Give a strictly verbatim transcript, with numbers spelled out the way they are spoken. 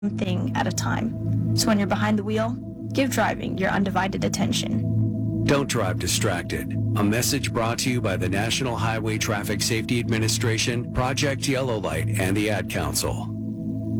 thing at a time. So when you're behind the wheel, give driving your undivided attention. Don't drive distracted. A message brought to you by the National Highway Traffic Safety Administration, Project Yellow Light, and the Ad Council.